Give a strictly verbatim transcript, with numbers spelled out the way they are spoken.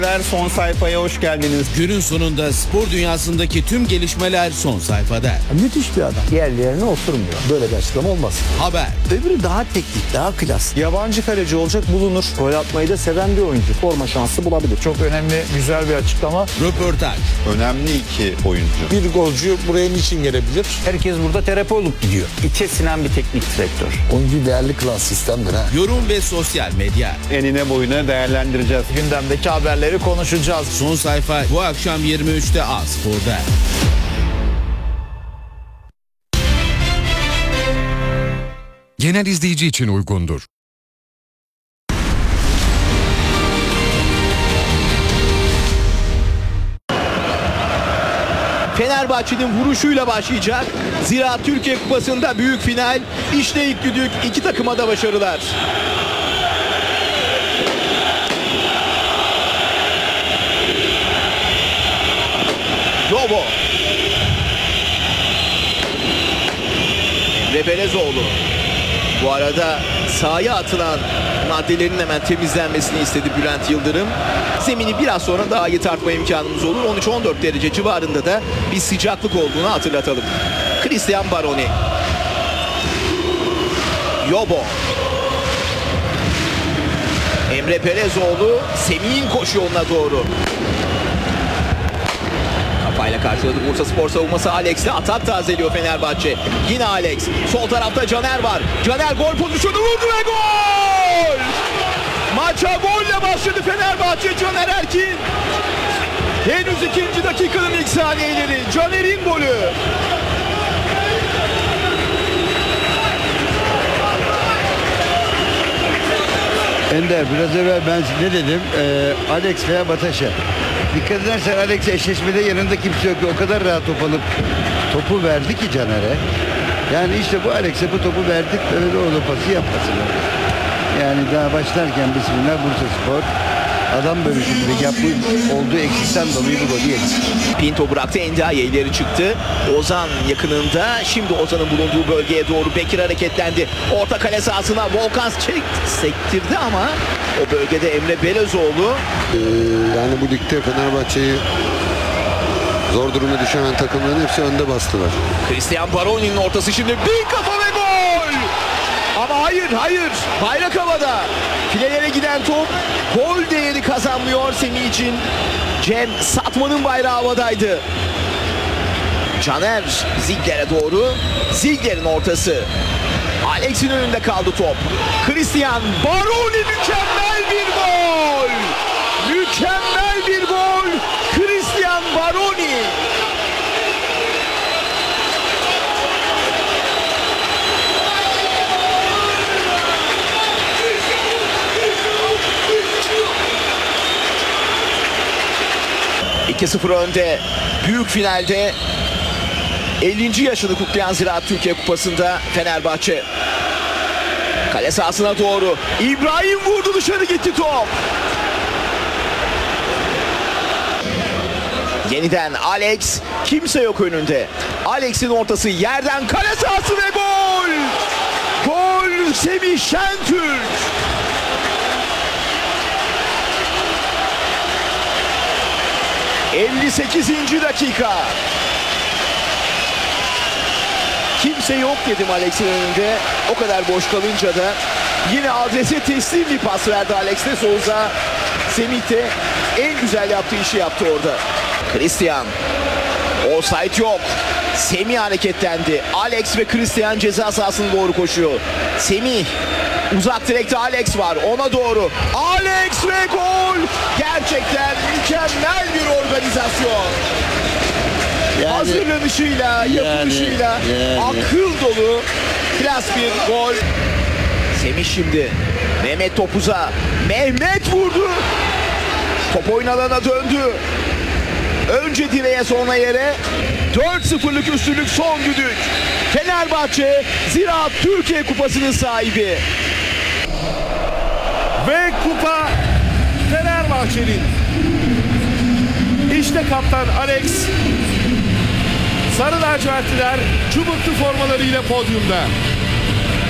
Son sayfaya hoş geldiniz. Günün sonunda spor dünyasındaki tüm gelişmeler son sayfada. Müthiş bir adam. Yerlerine oturmuyor. Böyle bir açıklama olmaz. Haber. Öbürü daha teknik, daha klas. Yabancı kaleci olacak, bulunur. Gol atmayı da seven bir oyuncu. Forma şansı bulabilir. Çok önemli, güzel bir açıklama. Röportaj. Önemli iki oyuncu. Bir golcü buraya niçin gelebilir? Herkes burada terapi olup gidiyor. İçe sinen bir teknik direktör. Oyuncu değerli klas sistemdir ha. Yorum ve sosyal medya. Enine boyuna değerlendireceğiz. Gündemdeki haberleri konuşacağız. Son sayfa bu akşam yirmi üçte A Spor'da. Genel izleyici için uygundur. Fenerbahçe'nin vuruşuyla başlayacak. Zira Türkiye Kupası'nda büyük final. İşte ilk düdük, iki takıma da başarılar. Yobo. Emre Belezoğlu. Bu arada sahaya atılan maddelerin hemen temizlenmesini istedi Bülent Yıldırım. Zemini biraz sonra daha iyi tartma imkanımız olur. on üç on dört derece civarında da bir sıcaklık olduğunu hatırlatalım. Cristian Baroni. Yobo. Emre Belezoğlu Semih'in koşu yoluna doğru. Kafayla karşıladı Bursaspor savunması. Alex'le atak tazeliyor Fenerbahçe. Yine Alex. Sol tarafta Caner var. Caner gol pozisyonu vurdu ve gol! Maça golle başladı Fenerbahçe. Caner Erkin. Henüz ikinci dakikanın ilk saniyeleri. Caner'in golü. Ender, biraz evvel ben ne dedim? Ee, Alex veya Bataşa. Dikkat edersen Alex eşleşmede yanında kimse yok. O kadar rahat top alıp topu verdi ki Caner'e. Yani işte bu Alex'e bu topu verdik. Öyle o da pası yapmasın. Yani daha başlarken bismillah Bursaspor adam bölüşümünde yaptığı olduğu eksikten dolayı bu golü yedi. Pinto bıraktı, Endiaye ileri çıktı. Ozan yakınında. Şimdi Ozan'ın bulunduğu bölgeye doğru Bekir hareketlendi. Orta kale sahasına Volkan çekti, sektirdi ama o bölgede Emre Belezoğlu. Ee, yani bu ligde Fenerbahçe'yi zor duruma düşen takımların hepsi önde bastılar. Cristian Baroni'nin ortası şimdi bir kafa ve gol! Ama hayır hayır bayrak havada. Filelere giden top gol değeri kazanmıyor Semih için. Cem Satman'ın bayrağı havadaydı. Caner Ziegler'e doğru. Ziegler'in ortası. Alex'in önünde kaldı top. Cristian Baroni mükemmel bir gol. Mükemmel bir gol. Cristian Baroni. iki sıfır önde. Büyük finalde ellinci yaşını kutlayan Ziraat Türkiye Kupası'nda Fenerbahçe. Kale sahasına doğru. İbrahim vurdu, dışarı gitti top. Yeniden Alex. Kimse yok önünde. Alex'in ortası yerden kale sahası ve gol. Gol Semih Şentürk. elli sekizinci dakika. Kimse yok dedim Alex'in önünde. O kadar boş kalınca da yine adrese teslim bir pas verdi Alex de Souza. Semih de en güzel yaptığı işi yaptı orada. Cristian. Offside yok. Semih hareketlendi. Alex ve Cristian ceza sahasına doğru koşuyor. Semih. Uzak direkte Alex var. Ona doğru. Alex ve gol. Gerçekten mükemmel bir organizasyon. Yani, hazırlanışıyla, yapılışıyla yani, yani. akıl dolu klas bir gol. Semih şimdi. Mehmet topuza. Mehmet vurdu. Top oyun alana döndü. Önce direğe sonra yere. dört sıfırlık üstünlük son düdük. Fenerbahçe Ziraat Türkiye Kupası'nın sahibi. Ve kupa Fenerbahçe'nin. İşte kaptan Alex. Sarı lacivertliler çubuklu formalarıyla podyumda.